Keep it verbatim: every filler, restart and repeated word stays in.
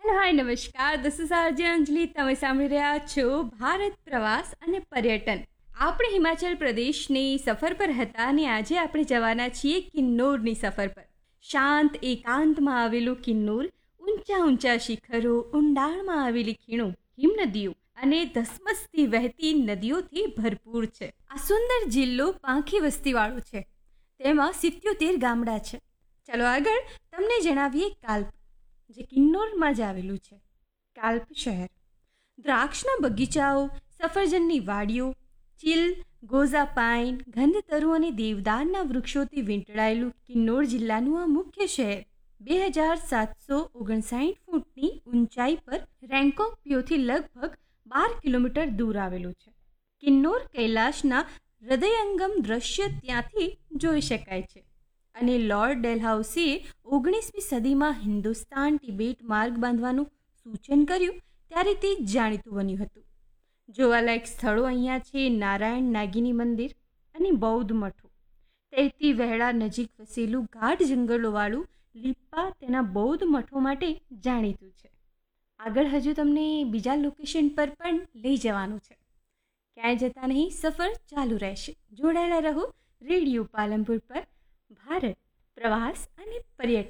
હાય નમસ્કાર, this is RJ અંજલિ. તમે સાંભળી રહ્યા છો ભારત પ્રવાસ અને પર્યટન. આપણે હિમાચલ પ્રદેશની સફર પર હતા અને આજે આપણે જવાના છીએ કિન્નોરની સફર પર. શાંત એકાંતમાં આવેલું કિન્નોર ઊંચા ઊંચા શિખરો, ઊંડાણમાં આવેલી ખીણો, હિમનદીઓ અને ધસમસતી વહેતી નદીઓથી ભરપૂર છે. આ સુંદર જિલ્લો પાંખી વસ્તીવાળો છે. તેમાં સિત્યોતેર ગામડા છે. ચલો આગળ તમને જણાવીએ કાલ્પ, જે કિન્નોરમાં જ આવેલું છે. કાલ્પ શહેર દ્રાક્ષના બગીચાઓ, સફરજનની વાડીઓ, ચીલ, ગોઝા પાઇન, ગંધતરુ અને દેવદારના વૃક્ષોથી વીંટળાયેલું કિન્નોર જિલ્લાનું આ મુખ્ય શહેર બે હજાર સાતસો ઓગણસાઠ ફૂટની ઊંચાઈ પર રેન્કોપિયોથી લગભગ બાર કિલોમીટર દૂર આવેલું છે. કિન્નોર કૈલાશના હૃદયંગમ દ્રશ્ય ત્યાંથી જોઈ શકાય છે અને લોર્ડ ડેલહાઉસીએ ઓગણીસમી સદીમાં હિન્દુસ્તાન તિબેટ માર્ગ બાંધવાનું સૂચન કર્યું ત્યારે તે જાણીતું બન્યું હતું. જોવાલાયક સ્થળો અહીંયા છે નારાયણ નાગિની મંદિર અને બૌદ્ધ મઠો. તૈતી વહેડા નજીક વસેલું ગાઢ જંગલોવાળું લીપ્પા તેના બૌદ્ધ મઠો માટે જાણીતું છે. આગળ હજુ તમને બીજા લોકેશન પર પણ લઈ જવાનું છે. ક્યાંય જતા નહીં, સફર ચાલુ રહેશે. જોડાયેલા રહો રેડિયો પાલનપુર પર. ભારત પ્રવાસ અને પર્યટન.